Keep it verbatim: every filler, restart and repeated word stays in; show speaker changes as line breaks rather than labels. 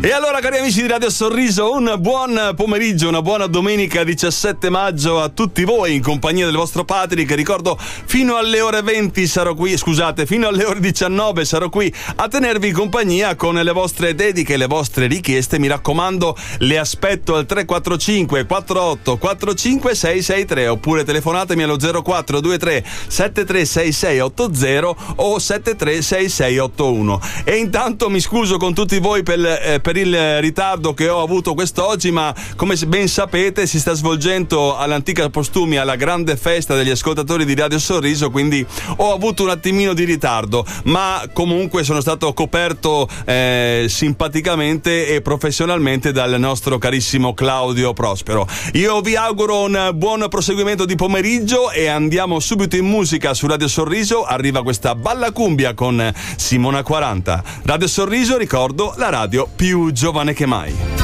E allora, cari amici di Radio Sorriso, un buon pomeriggio, una buona domenica diciassette maggio a tutti voi in compagnia del vostro Patrick. Ricordo, fino alle ore venti sarò qui, scusate, fino alle ore diciannove sarò qui a tenervi compagnia con le vostre dediche, le vostre richieste. Mi raccomando, le aspetto al tre quattro cinque quattro otto quattro cinque sei sei tre, oppure telefonatemi allo zero quattro due tre sette tre sei sei otto zero o sette tre sei sei otto uno. E intanto mi scuso con tutti voi per, eh, per il ritardo che ho avuto quest'oggi, ma come ben sapete si sta svolgendo all'Antica Postumia la grande festa degli ascoltatori di Radio Sorriso, quindi ho avuto un attimino di ritardo, ma comunque sono stato coperto eh, simpaticamente e professionalmente dal nostro carissimo Claudio Prospero. Io vi auguro un buon proseguimento di pomeriggio e andiamo subito in musica su Radio Sorriso. Arriva questa Balla Cumbia con Simona quaranta. Radio Sorriso, ricordo, la radio più giovane che mai.